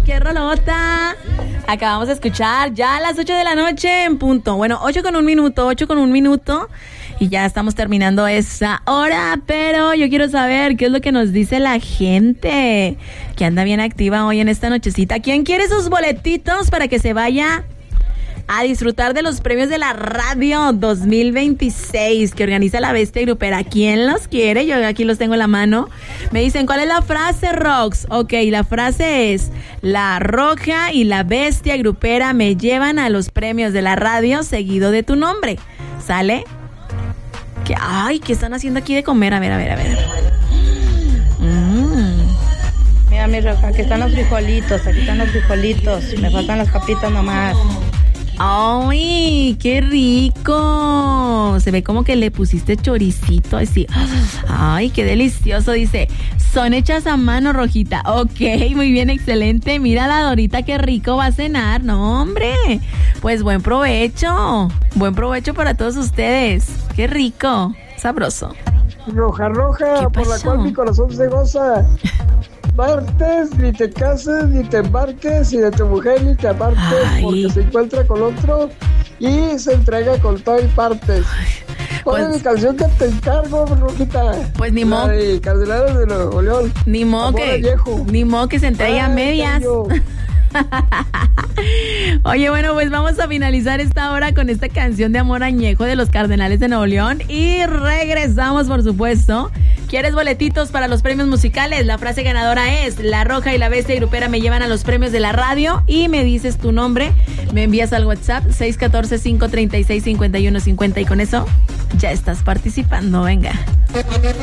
¡Qué rolota! Acabamos de escuchar ya a las 8 de la noche en punto. Bueno, 8 con un minuto. Y ya estamos terminando esa hora. Pero yo quiero saber qué es lo que nos dice la gente que anda bien activa hoy en esta nochecita. ¿Quién quiere sus boletitos para que se vaya a disfrutar de los premios de la radio 2026 que organiza la Bestia Grupera? ¿Quién los quiere? Yo aquí los tengo en la mano. Me dicen, ¿cuál es la frase, Rox? Ok, la frase es: La Roja y la Bestia Grupera me llevan a los premios de la radio seguido de tu nombre. ¿Sale? ¿Qué están haciendo aquí de comer? A ver. Mira, mi Roja, aquí están los frijolitos, me faltan las papitas nomás. ¡Ay, qué rico! Se ve como que le pusiste choricito así. ¡Ay, qué delicioso! Dice, son hechas a mano, Rojita. Ok, muy bien, excelente. Mira la Dorita, qué rico va a cenar. No, hombre. Pues buen provecho. Buen provecho para todos ustedes. Qué rico. Sabroso. Roja, por la cual mi corazón se goza. Partes, ni te cases, ni te embarques, y de tu mujer ni te apartes, porque se encuentra con otro y se entrega con todo y partes. ¿Cuál es mi canción que te encargo, Rojita? Pues ni modo. Cardenales de Nuevo León. Ni modo que se entregue a medias. Oye, bueno, pues vamos a finalizar esta hora con esta canción de amor añejo de los Cardenales de Nuevo León y regresamos, por supuesto. ¿Quieres boletitos para los premios musicales? La frase ganadora es: La Roja y la Bestia Grupera me llevan a los premios de la radio, y me dices tu nombre, me envías al WhatsApp 614-536-5150 y con eso ya estás participando. Venga.